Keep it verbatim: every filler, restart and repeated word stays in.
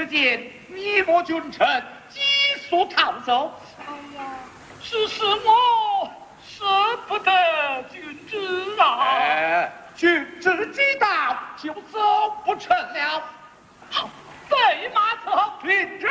之间，你我君臣急速逃走。 哎呀， 此事我舍不得君之啊！ 哎，君之既到，就走不成了。 好，备马走。 领